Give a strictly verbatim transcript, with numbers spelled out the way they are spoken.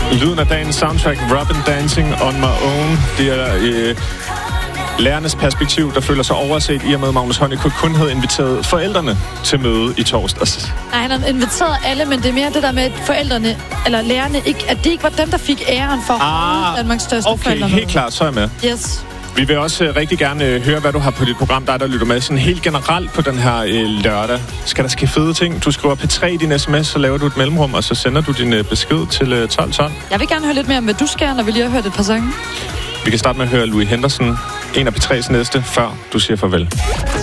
Lyden af dagens soundtrack, Robin Dancing on My Own. Det er øh, lærernes perspektiv, der føler sig overset i og med, Magnus Heunicke kun havde inviteret forældrene til møde i torsdags. Nej, han har inviteret alle, men det er mere det der med, at forældrene, eller lærerne, ikke, at det ikke var dem, der fik æren for ah, Danmarks største okay, forældre. Okay, helt klart, så er jeg med. Yes. Vi vil også uh, rigtig gerne uh, høre, hvad du har på dit program, der der lytter med. Sådan helt generelt på den her uh, lørdag. Skal der ske fede ting? Du skriver P tre i din sms, så laver du et mellemrum, og så sender du din uh, besked til uh, tolv tolv. Jeg vil gerne høre lidt mere om, hvad du skal, når vi lige har hørt et par sange. Vi kan starte med at høre Louis Henderson, en af P tre's næste, før du siger farvel.